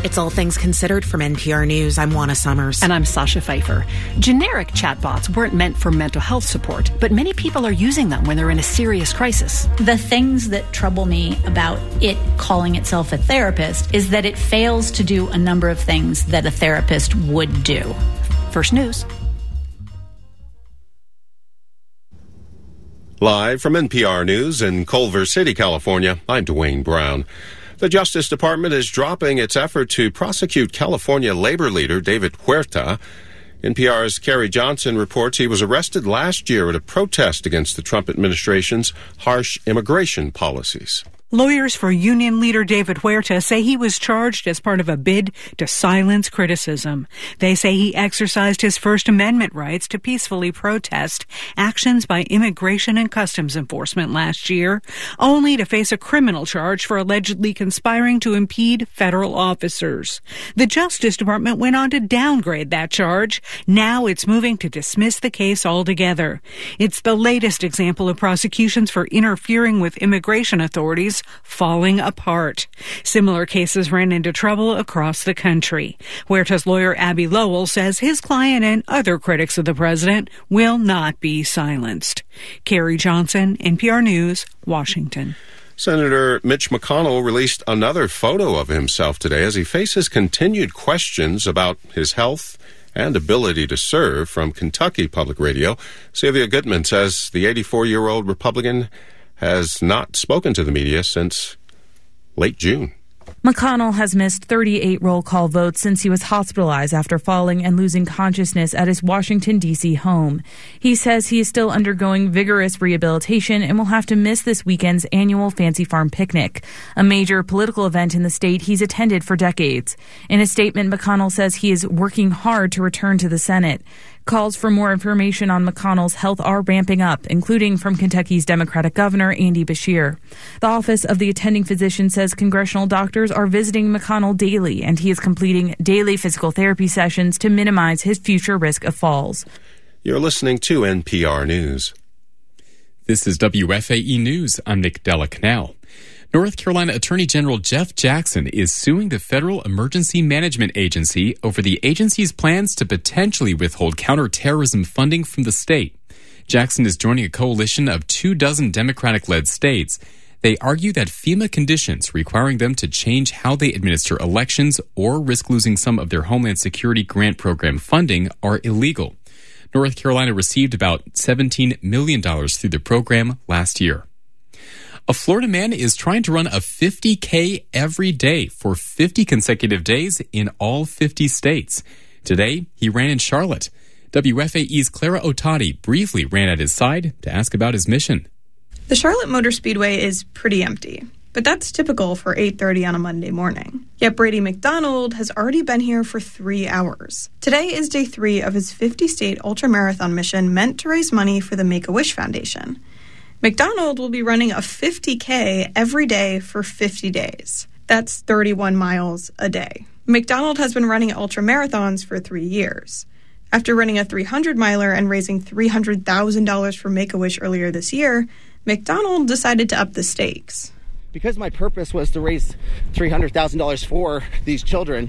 It's All Things Considered from NPR News. I'm Juana Summers. And I'm Sasha Pfeiffer. Generic chatbots weren't meant for mental health support, but many people are using them when they're in a serious crisis. The things that trouble me about it calling itself a therapist is that it fails to do a number of things that a therapist would do. First News. Live from NPR News in Culver City, California, I'm Dwayne Brown. The Justice Department is dropping its effort to prosecute California labor leader David Huerta. NPR's Carrie Johnson reports he was arrested last year at a protest against the Trump administration's harsh immigration policies. Lawyers for union leader David Huerta say he was charged as part of a bid to silence criticism. They say he exercised his First Amendment rights to peacefully protest actions by Immigration and Customs Enforcement last year, only to face a criminal charge for allegedly conspiring to impede federal officers. The Justice Department went on to downgrade that charge. Now it's moving to dismiss the case altogether. It's the latest example of prosecutions for interfering with immigration authorities falling apart. Similar cases ran into trouble across the country. Huerta's lawyer Abby Lowell says his client and other critics of the president will not be silenced. Carrie Johnson, NPR News, Washington. Senator Mitch McConnell released another photo of himself today as he faces continued questions about his health and ability to serve from Kentucky Public Radio. Sylvia Goodman says the 84-year-old Republican has not spoken to the media since late June. McConnell has missed 38 roll call votes since he was hospitalized after falling and losing consciousness at his Washington, D.C. home. He says he is still undergoing vigorous rehabilitation and will have to miss this weekend's annual Fancy Farm picnic, a major political event in the state he's attended for decades. In a statement, McConnell says he is working hard to return to the Senate. Calls for more information on McConnell's health are ramping up, including from Kentucky's Democratic Governor Andy Beshear. The Office of the Attending Physician says congressional doctors are visiting McConnell daily, and he is completing daily physical therapy sessions to minimize his future risk of falls. You're listening to NPR News. This is WFAE News. I'm Nick Della Canal. North Carolina Attorney General Jeff Jackson is suing the Federal Emergency Management Agency over the agency's plans to potentially withhold counterterrorism funding from the state. Jackson is joining a coalition of 24 Democratic-led states. They argue that FEMA conditions requiring them to change how they administer elections or risk losing some of their Homeland Security Grant Program funding are illegal. North Carolina received about $17 million through the program last year. A Florida man is trying to run a 50K every day for 50 consecutive days in all 50 states. Today, he ran in Charlotte. WFAE's Clara Otati briefly ran at his side to ask about his mission. The Charlotte Motor Speedway is pretty empty, but that's typical for 8:30 on a Monday morning. Yet Brady McDonald has already been here for 3 hours. Today is day 3 of his 50-state ultramarathon mission meant to raise money for the Make-A-Wish Foundation. McDonald will be running a 50K every day for 50 days. That's 31 miles a day. McDonald has been running ultramarathons for 3 years. After running a 300-miler and raising $300,000 for Make-A-Wish earlier this year, McDonald decided to up the stakes. Because my purpose was to raise $300,000 for these children,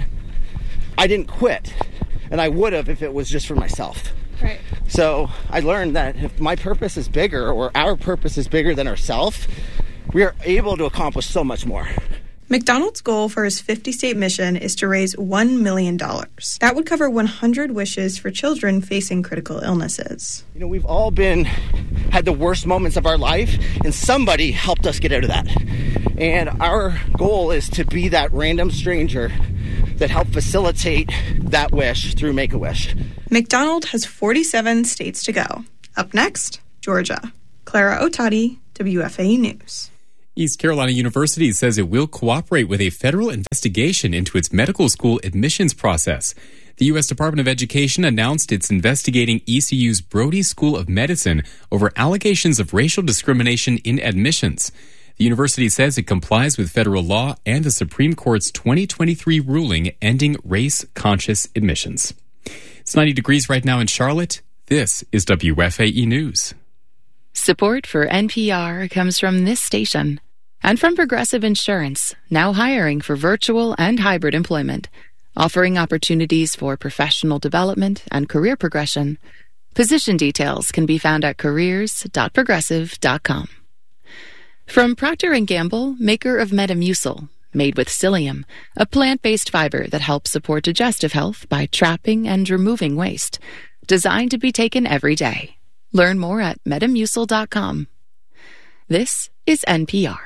I didn't quit, and I would have if it was just for myself. Right. So I learned that if my purpose is bigger, or our purpose is bigger than ourselves, we are able to accomplish so much more. McDonald's goal for his 50-state mission is to raise $1 million. That would cover 100 wishes for children facing critical illnesses. You know, we've all had the worst moments of our life, and somebody helped us get out of that. And our goal is to be that random stranger that helped facilitate that wish through Make-A-Wish. McDonald has 47 states to go. Up next, Georgia. Clara Otati, WFAE News. East Carolina University says it will cooperate with a federal investigation into its medical school admissions process. The U.S. Department of Education announced it's investigating ECU's Brody School of Medicine over allegations of racial discrimination in admissions. The university says it complies with federal law and the Supreme Court's 2023 ruling ending race-conscious admissions. It's 90 degrees right now in Charlotte. This is WFAE News. Support for NPR comes from this station And from Progressive Insurance, now hiring for virtual and hybrid employment, offering opportunities for professional development and career progression. Position details can be found at careers.progressive.com. From Procter & Gamble, maker of Metamucil, made with psyllium, a plant-based fiber that helps support digestive health by trapping and removing waste. Designed to be taken every day. Learn more at metamucil.com. This is NPR.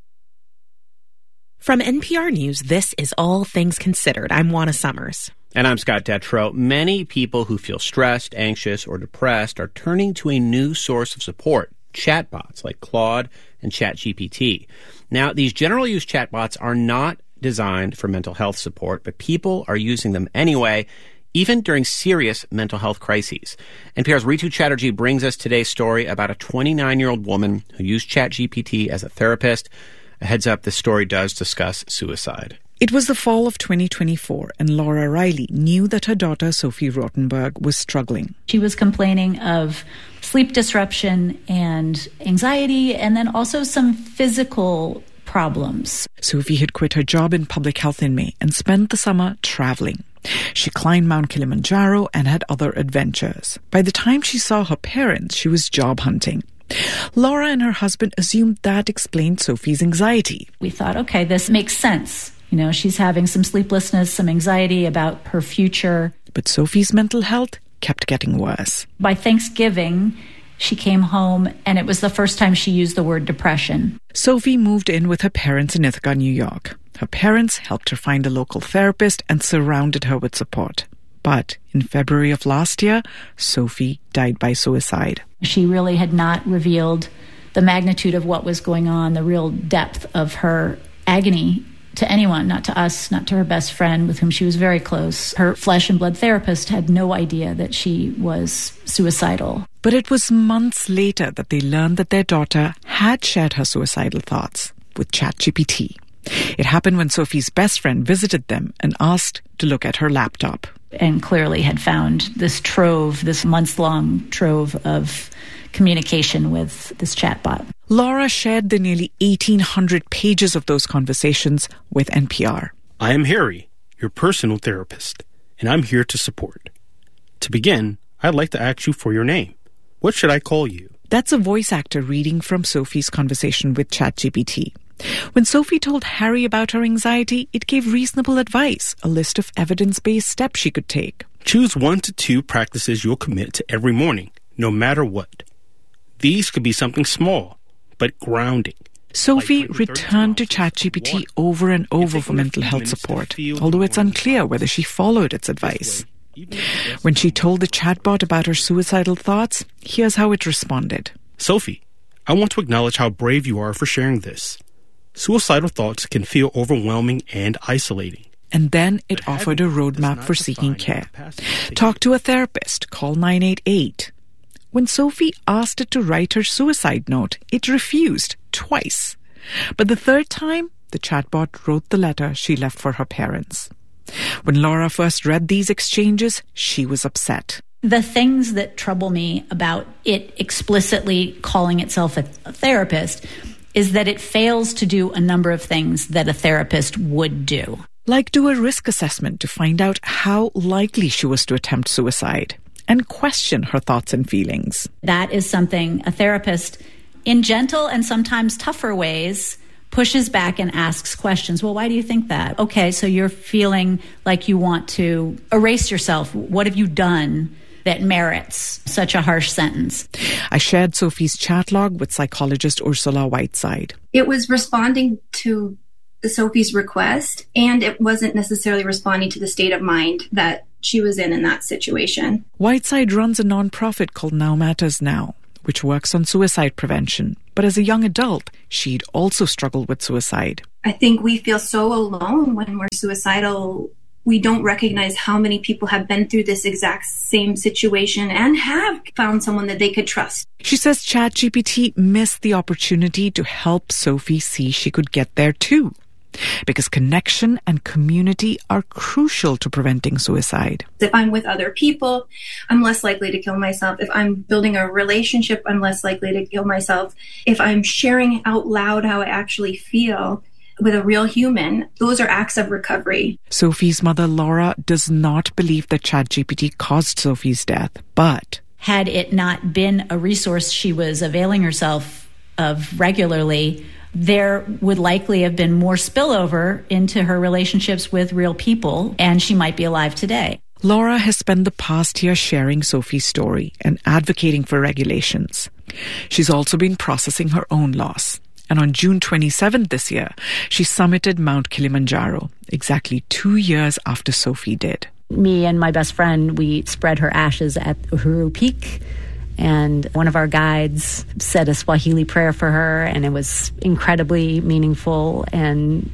From NPR News, this is All Things Considered. I'm Juana Summers. And I'm Scott Detrow. Many people who feel stressed, anxious, or depressed are turning to a new source of support, chatbots like Claude and ChatGPT. Now, these general use chatbots are not designed for mental health support, but people are using them anyway, even during serious mental health crises. NPR's Ritu Chatterjee brings us today's story about a 29-year-old woman who used ChatGPT as a therapist. A heads up, this story does discuss suicide. It was the fall of 2024, and Laura Riley knew that her daughter, Sophie Rothenberg, was struggling. She was complaining of sleep disruption and anxiety, and then also some physical problems. Sophie had quit her job in public health in May and spent the summer traveling. She climbed Mount Kilimanjaro and had other adventures. By the time she saw her parents, she was job hunting. Laura and her husband assumed that explained Sophie's anxiety. We thought, okay, this makes sense. You know, she's having some sleeplessness, some anxiety about her future. But Sophie's mental health kept getting worse. By Thanksgiving, she came home, and it was the first time she used the word depression. Sophie moved in with her parents in Ithaca, New York. Her parents helped her find a local therapist and surrounded her with support. But in February of last year, Sophie died by suicide. She really had not revealed the magnitude of what was going on, the real depth of her agony to anyone, not to us, not to her best friend with whom she was very close. Her flesh and blood therapist had no idea that she was suicidal. But it was months later that they learned that their daughter had shared her suicidal thoughts with ChatGPT. It happened when Sophie's best friend visited them and asked to look at her laptop. And clearly had found this trove, this months-long trove of communication with this chatbot. Laura shared the nearly 1,800 pages of those conversations with NPR. I am Harry, your personal therapist, and I'm here to support. To begin, I'd like to ask you for your name. What should I call you? That's a voice actor reading from Sophie's conversation with ChatGPT. When Sophie told Harry about her anxiety, it gave reasonable advice, a list of evidence-based steps she could take. Choose 1 to 2 practices you'll commit to every morning, no matter what. These could be something small, but grounding. Sophie returned to ChatGPT over and over for mental health support, although it's unclear whether she followed its advice. When she told the chatbot about her suicidal thoughts, here's how it responded. Sophie, I want to acknowledge how brave you are for sharing this. Suicidal thoughts can feel overwhelming and isolating. And then it offered a roadmap for seeking care. Talk to a therapist. Call 988. When Sophie asked it to write her suicide note, it refused twice. But the third time, the chatbot wrote the letter she left for her parents. When Laura first read these exchanges, she was upset. The things that trouble me about it explicitly calling itself a therapist is that it fails to do a number of things that a therapist would do. Like do a risk assessment to find out how likely she was to attempt suicide and question her thoughts and feelings. That is something a therapist, in gentle and sometimes tougher ways, pushes back and asks questions. Well, why do you think that? Okay, so you're feeling like you want to erase yourself. What have you done that merits such a harsh sentence? I shared Sophie's chat log with psychologist Ursula Whiteside. It was responding to Sophie's request, and it wasn't necessarily responding to the state of mind that she was in that situation. Whiteside runs a nonprofit called Now Matters Now, which works on suicide prevention. But as a young adult, she'd also struggled with suicide. I think we feel so alone when we're suicidal. We don't recognize how many people have been through this exact same situation and have found someone that they could trust. She says ChatGPT missed the opportunity to help Sophie see she could get there too. because connection and community are crucial to preventing suicide. If I'm with other people, I'm less likely to kill myself. If I'm building a relationship, I'm less likely to kill myself. If I'm sharing out loud how I actually feel with a real human, those are acts of recovery. Sophie's mother, Laura, does not believe that ChatGPT caused Sophie's death, but had it not been a resource she was availing herself of regularly, there would likely have been more spillover into her relationships with real people, and she might be alive today. Laura has spent the past year sharing Sophie's story and advocating for regulations. She's also been processing her own loss. And on June 27th this year, she summited Mount Kilimanjaro, exactly 2 years after Sophie did. Me and my best friend, we spread her ashes at Uhuru Peak, and one of our guides said a Swahili prayer for her, and it was incredibly meaningful and,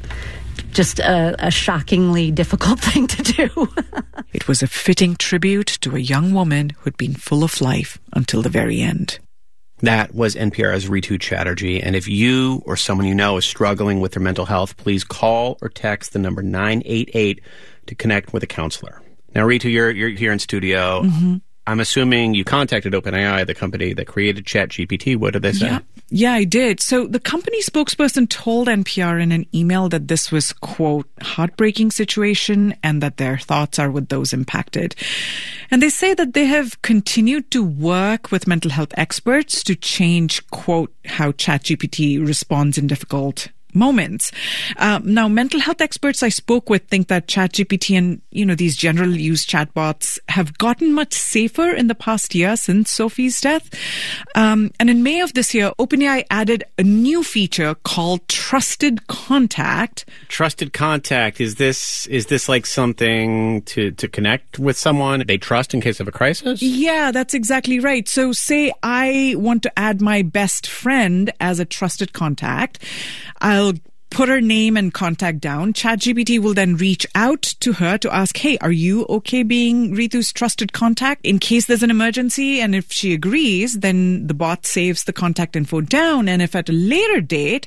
just a shockingly difficult thing to do. It was a fitting tribute to a young woman who'd been full of life until the very end. That was NPR's Ritu Chatterjee. And if you or someone you know is struggling with their mental health, please call or text the number 988 to connect with a counselor. Now, Ritu, you're here in studio. Mm-hmm. I'm assuming you contacted OpenAI, the company that created ChatGPT. What did they say? Yeah, I did. So the company spokesperson told NPR in an email that this was, quote, heartbreaking situation and that their thoughts are with those impacted. And they say that they have continued to work with mental health experts to change, quote, how ChatGPT responds in difficult moments. Now, mental health experts I spoke with think that ChatGPT and, these general use chatbots have gotten much safer in the past year since Sophie's death. And in May of this year, OpenAI added a new feature called Trusted Contact. Trusted Contact. Is this like something to connect with someone they trust in case of a crisis? Yeah, that's exactly right. So say I want to add my best friend as a trusted contact. I'll put her name and contact down. ChatGPT will then reach out to her to ask, hey, are you okay being Ritu's trusted contact in case there's an emergency? And if she agrees, then the bot saves the contact info down. And if at a later date,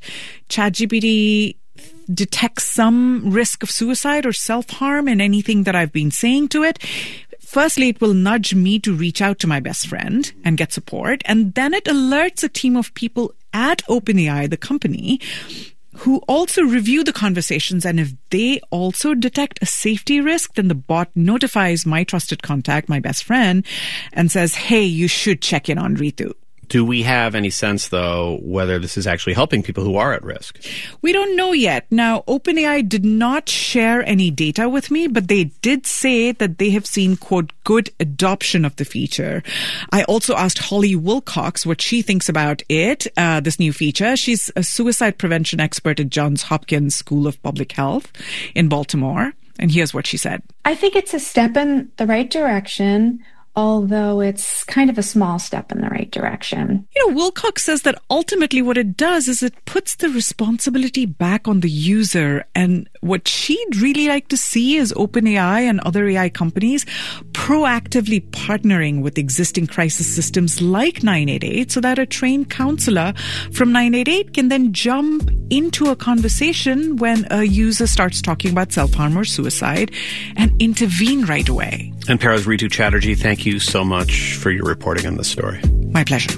ChatGPT detects some risk of suicide or self-harm in anything that I've been saying to it, firstly, it will nudge me to reach out to my best friend and get support. And then it alerts a team of people at OpenAI, the company, who also review the conversations. And if they also detect a safety risk, then the bot notifies my trusted contact, my best friend, and says, hey, you should check in on Ritu. Do we have any sense, though, whether this is actually helping people who are at risk? We don't know yet. Now, OpenAI did not share any data with me, but they did say that they have seen, quote, good adoption of the feature. I also asked Holly Wilcox what she thinks about it, this new feature. She's a suicide prevention expert at Johns Hopkins School of Public Health in Baltimore. And here's what she said. I think it's a step in the right direction, although it's kind of a small step in the right direction. Wilcox says that ultimately what it does is it puts the responsibility back on the user. And what she'd really like to see is OpenAI and other AI companies proactively partnering with existing crisis systems like 988 so that a trained counselor from 988 can then jump into a conversation when a user starts talking about self-harm or suicide and intervene right away. NPR's Ritu Chatterjee, thank you so much for your reporting on this story. My pleasure.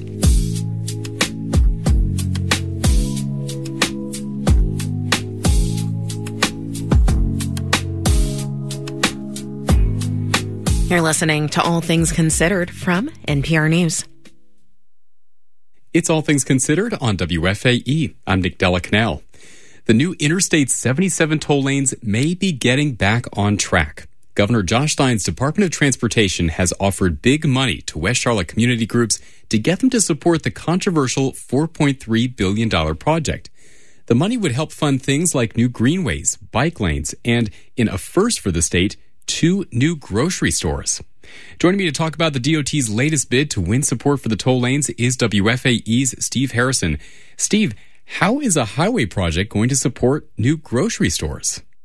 You're listening to All Things Considered from NPR News. It's All Things Considered on WFAE. I'm Nick Della Canal. The new Interstate 77 toll lanes may be getting back on track. Governor Josh Stein's Department of Transportation has offered big money to West Charlotte community groups to get them to support the controversial $4.3 billion project. The money would help fund things like new greenways, bike lanes, and, in a first for the state, 2 new grocery stores. Joining me to talk about the DOT's latest bid to win support for the toll lanes is WFAE's Steve Harrison. Steve, how is a highway project going to support new grocery stores? Nick,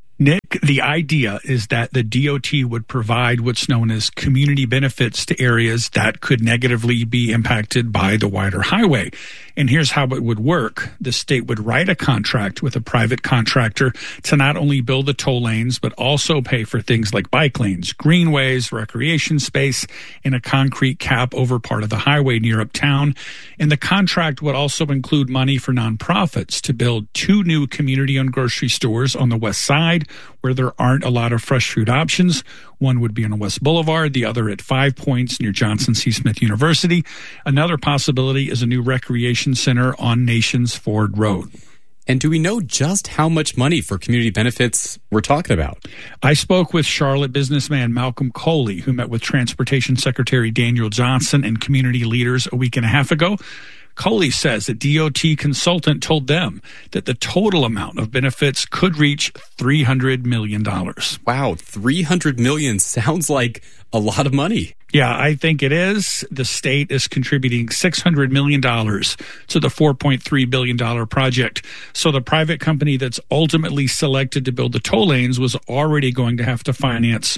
The idea is that the DOT would provide what's known as community benefits to areas that could negatively be impacted by the wider highway. And here's how it would work. The state would write a contract with a private contractor to not only build the toll lanes, but also pay for things like bike lanes, greenways, recreation space, and a concrete cap over part of the highway near uptown. And the contract would also include money for nonprofits to build 2 new community-owned grocery stores on the west side where there aren't a lot of fresh food options. One would be on West Boulevard, the other at 5 Points near Johnson C. Smith University. Another possibility is a new recreation center on Nations Ford Road. And do we know just how much money for community benefits we're talking about? I spoke with Charlotte businessman Malcolm Coley, who met with Transportation Secretary Daniel Johnson and community leaders a week and a half ago. Coley says a DOT consultant told them that the total amount of benefits could reach $300 million. Wow, $300 million sounds like a lot of money. Yeah, I think it is. The state is contributing $600 million to the $4.3 billion project. So the private company that's ultimately selected to build the toll lanes was already going to have to finance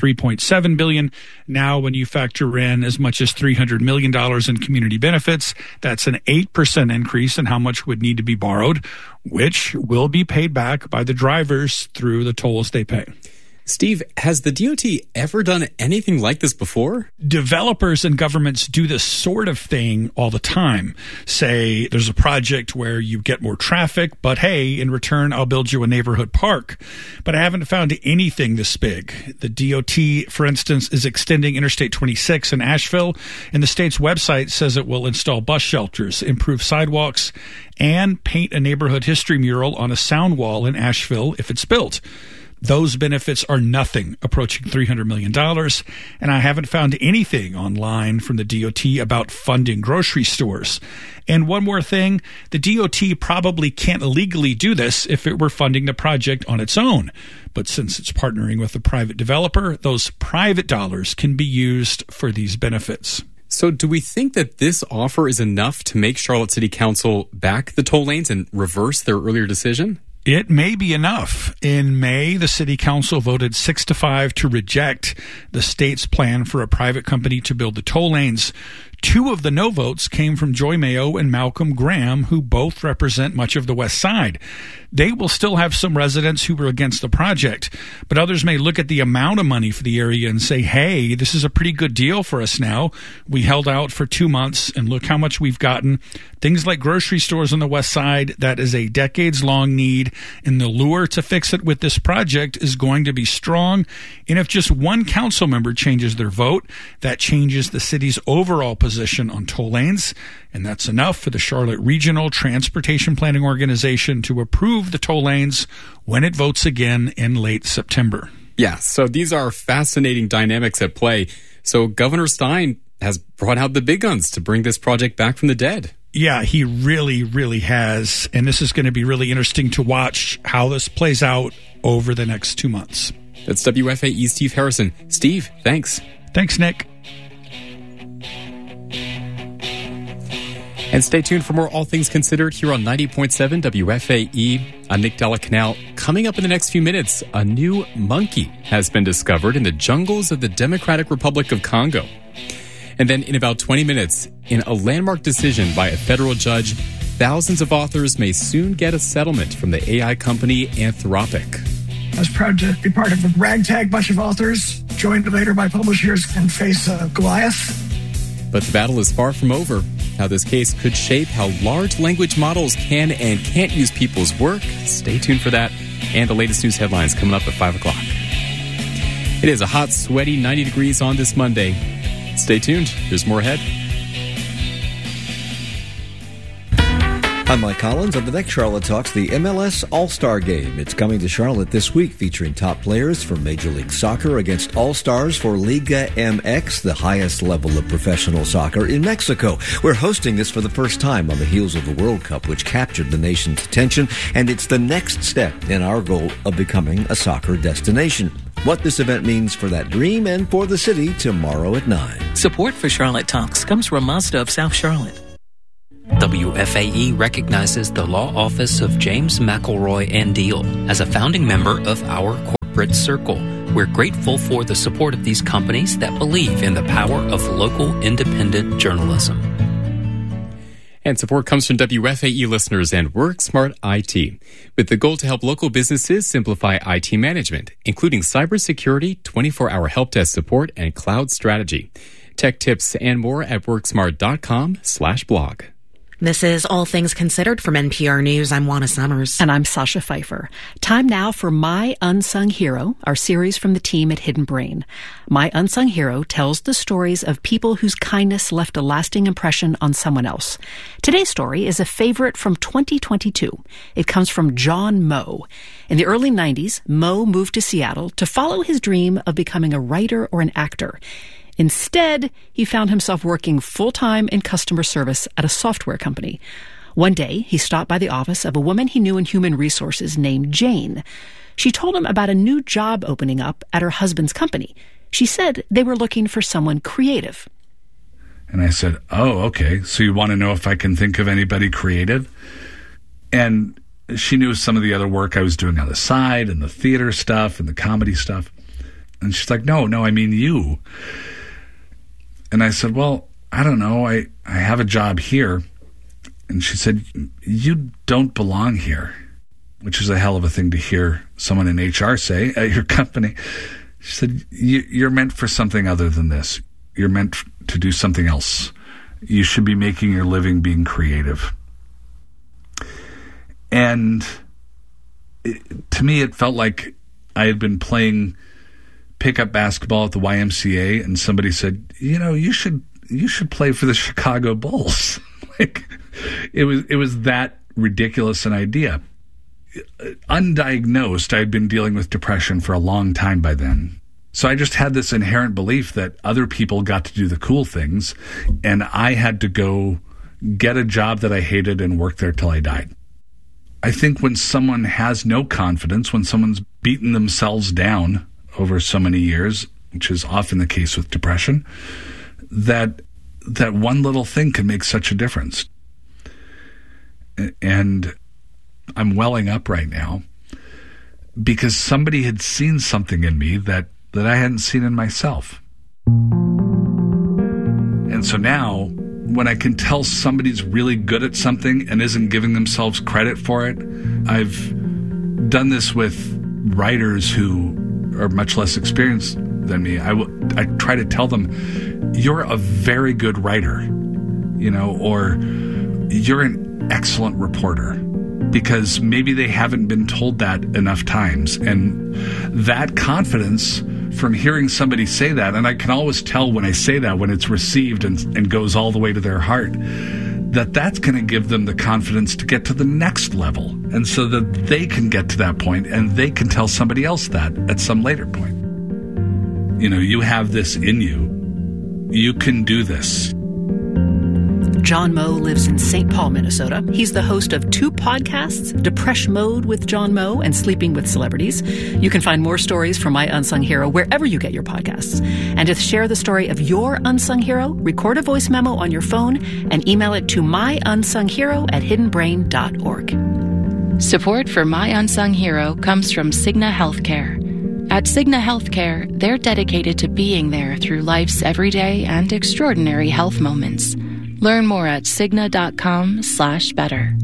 $3.7 billion. Now, when you factor in as much as $300 million in community benefits, that's an 8% increase in how much would need to be borrowed, which will be paid back by the drivers through the tolls they pay. Steve, has the DOT ever done anything like this before? Developers and governments do this sort of thing all the time. Say there's a project where you get more traffic, but hey, in return, I'll build you a neighborhood park. But I haven't found anything this big. The DOT, for instance, is extending Interstate 26 in Asheville, and the state's website says it will install bus shelters, improve sidewalks, and paint a neighborhood history mural on a sound wall in Asheville if it's built. Those benefits are nothing approaching $300 million, and I haven't found anything online from the DOT about funding grocery stores. And one more thing, the DOT probably can't legally do this if it were funding the project on its own. But since it's partnering with a private developer, those private dollars can be used for these benefits. So do we think that this offer is enough to make Charlotte City Council back the toll lanes and reverse their earlier decision? It may be enough. In May, the city council voted 6-5 to reject the state's plan for a private company to build the toll lanes. 2 of the no votes came from Joy Mayo and Malcolm Graham, who both represent much of the West Side. They will still have some residents who were against the project, but others may look at the amount of money for the area and say, hey, this is a pretty good deal for us now. We held out for 2 months, and look how much we've gotten. Things like grocery stores on the West Side, that is a decades-long need, and the lure to fix it with this project is going to be strong. And if just one council member changes their vote, that changes the city's overall position on toll lanes, and that's enough for the Charlotte Regional Transportation Planning Organization to approve the toll lanes when it votes again in late September. Yeah, so these are fascinating dynamics at play. So Governor Stein has brought out the big guns to bring this project back from the dead. Yeah, he really, really has. And this is going to be really interesting to watch how this plays out over the next 2 months. That's WFAE's Steve Harrison. Steve, thanks. Thanks, Nick. And stay tuned for more All Things Considered here on 90.7 WFAE. I'm Nick Della Canal. Coming up in the next few minutes, a new monkey has been discovered in the jungles of the Democratic Republic of Congo. And then in about 20 minutes, in a landmark decision by a federal judge, thousands of authors may soon get a settlement from the AI company Anthropic. I was proud to be part of a ragtag bunch of authors, joined later by publishers, and face Goliath. But the battle is far from over. How this case could shape how large language models can and can't use people's work. Stay tuned for that and the latest news headlines coming up at 5 o'clock. It is a hot, sweaty 90 degrees on this Monday. Stay tuned. There's more ahead. I'm Mike Collins. On the next Charlotte Talks, the MLS All-Star Game. It's coming to Charlotte this week, featuring top players from Major League Soccer against All-Stars for Liga MX, the highest level of professional soccer in Mexico. We're hosting this for the first time on the heels of the World Cup, which captured the nation's attention, and it's the next step in our goal of becoming a soccer destination. What this event means for that dream and for the city tomorrow at 9. Support for Charlotte Talks comes from Mazda of South Charlotte. WFAE recognizes the law office of James McElroy and Deal as a founding member of our Corporate Circle. We're grateful for the support of these companies that believe in the power of local independent journalism. And support comes from WFAE listeners and WorkSmart IT, with the goal to help local businesses simplify IT management, including cybersecurity, 24-hour help desk support, and cloud strategy. Tech tips and more at worksmart.com/blog. This is All Things Considered from NPR News. I'm Juana Summers. And I'm Sasha Pfeiffer. Time now for My Unsung Hero, our series from the team at Hidden Brain. My Unsung Hero tells the stories of people whose kindness left a lasting impression on someone else. Today's story is a favorite from 2022. It comes from John Moe. In the early 90s, Moe moved to Seattle to follow his dream of becoming a writer or an actor. Instead, he found himself working full-time in customer service at a software company. One day, he stopped by the office of a woman he knew in human resources named Jane. She told him about a new job opening up at her husband's company. She said they were looking for someone creative. And I said, oh, okay, so you want to know if I can think of anybody creative? And she knew some of the other work I was doing on the side and the theater stuff and the comedy stuff. And she's like, no, I mean you. And I said, well, I don't know. I have a job here. And she said, you don't belong here, which is a hell of a thing to hear someone in HR say at your company. She said, you're meant for something other than this. You're meant to do something else. You should be making your living being creative. And to me, it felt like I had been playing pickup basketball at the YMCA, and somebody said, you should play for the Chicago Bulls. Like, it was that ridiculous an idea. Undiagnosed, I'd been dealing with depression for a long time by then. So I just had this inherent belief that other people got to do the cool things, and I had to go get a job that I hated and work there till I died. I think when someone has no confidence, when someone's beaten themselves down over so many years, which is often the case with depression, that one little thing can make such a difference. And I'm welling up right now because somebody had seen something in me that I hadn't seen in myself. And so now, when I can tell somebody's really good at something and isn't giving themselves credit for it, I've done this with writers who are much less experienced than me. I try to tell them, you're a very good writer, or you're an excellent reporter, because maybe they haven't been told that enough times. And that confidence from hearing somebody say that, and I can always tell when I say that, when it's received and goes all the way to their heart, that's going to give them the confidence to get to the next level, and so that they can get to that point and they can tell somebody else that at some later point. You have this in you. You can do this. John Moe lives in St. Paul, Minnesota. He's the host of 2 podcasts, Depresh Mode with John Moe and Sleeping with Celebrities. You can find more stories from My Unsung Hero wherever you get your podcasts. And to share the story of your unsung hero, record a voice memo on your phone and email it to myunsunghero@hiddenbrain.org. Support for My Unsung Hero comes from Cigna Healthcare. At Cigna Healthcare, they're dedicated to being there through life's everyday and extraordinary health moments. Learn more at Cigna.com/better.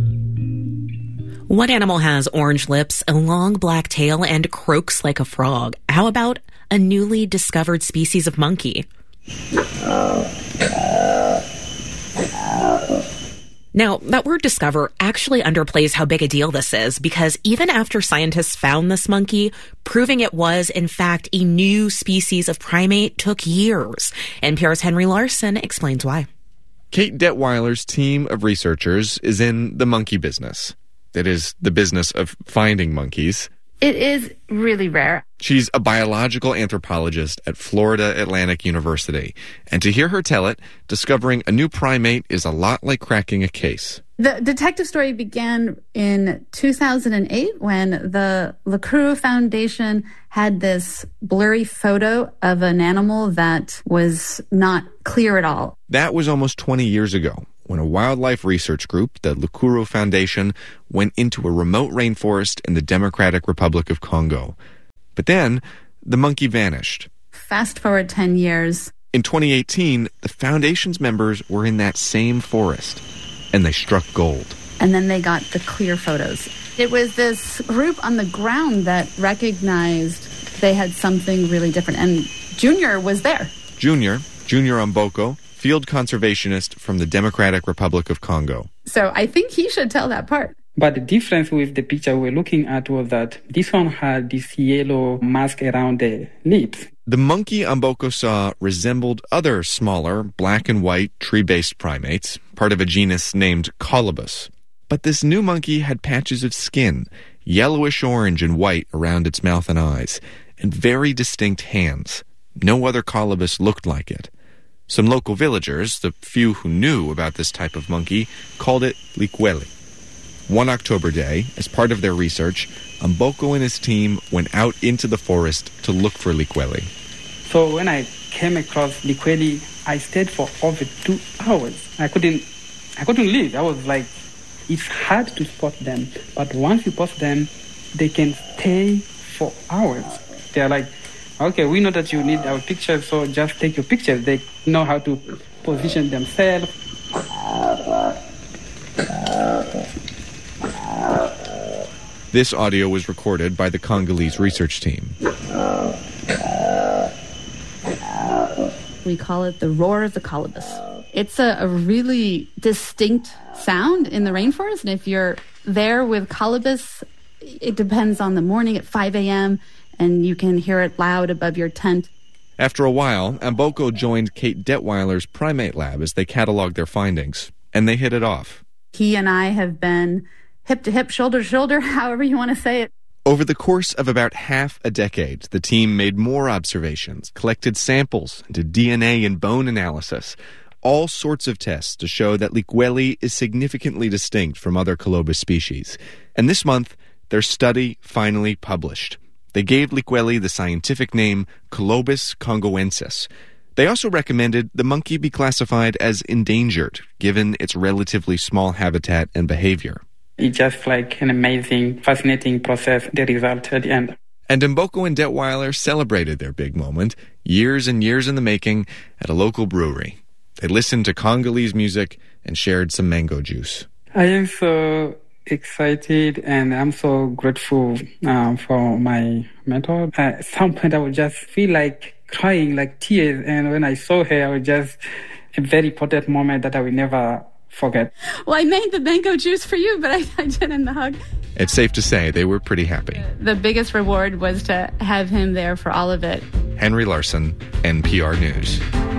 What animal has orange lips, a long black tail, and croaks like a frog? How about a newly discovered species of monkey? Now, that word discover actually underplays how big a deal this is, because even after scientists found this monkey, proving it was, in fact, a new species of primate took years. NPR's Henry Larson explains why. Kate Detweiler's team of researchers is in the monkey business. It is the business of finding monkeys. It is really rare. She's a biological anthropologist at Florida Atlantic University. And to hear her tell it, discovering a new primate is a lot like cracking a case. The detective story began in 2008 when the LaCrue Foundation had this blurry photo of an animal that was not clear at all. That was almost 20 years ago, when a wildlife research group, the LaCrue Foundation, went into a remote rainforest in the Democratic Republic of Congo. But then, the monkey vanished. Fast forward 10 years. In 2018, the foundation's members were in that same forest, and they struck gold. And then they got the clear photos. It was this group on the ground that recognized they had something really different. And Junior was there. Junior Amboko, field conservationist from the Democratic Republic of Congo. So I think he should tell that part. But the difference with the picture we're looking at was that this one had this yellow mask around the lips. The monkey Amboko saw resembled other smaller, black and white tree-based primates, part of a genus named Colobus. But this new monkey had patches of skin, yellowish orange and white around its mouth and eyes, and very distinct hands. No other Colobus looked like it. Some local villagers, the few who knew about this type of monkey, called it likweli. One October day, as part of their research, Amboko and his team went out into the forest to look for likweli. So when I came across likweli, I stayed for over 2 hours. I couldn't leave. I was like, it's hard to spot them, but once you spot them, they can stay for hours. They're like, okay, we know that you need our pictures, so just take your pictures. They know how to position themselves. This audio was recorded by the Congolese research team. We call it the roar of the colobus. It's a really distinct sound in the rainforest, and if you're there with colobus, it depends on the morning at 5 a.m., and you can hear it loud above your tent. After a while, Amboko joined Kate Detweiler's primate lab as they cataloged their findings, and they hit it off. He and I have been hip to hip, shoulder to shoulder, however you want to say it. Over the course of about half a decade, the team made more observations, collected samples, and did DNA and bone analysis, all sorts of tests to show that likweli is significantly distinct from other Colobus species. And this month, their study finally published. They gave likweli the scientific name Colobus congoensis. They also recommended the monkey be classified as endangered, given its relatively small habitat and behavior. It's just like an amazing, fascinating process, the result at the end. And Amboko and Detweiler celebrated their big moment, years and years in the making, at a local brewery. They listened to Congolese music and shared some mango juice. I am so excited and I'm so grateful for my mentor. At some point I would just feel like crying, like tears, and when I saw her, I was just a very important moment that I will never forget. Well, I made the mango juice for you, but I didn't hug. It's safe to say they were pretty happy. The biggest reward was to have him there for all of it. Henry Larson, NPR News.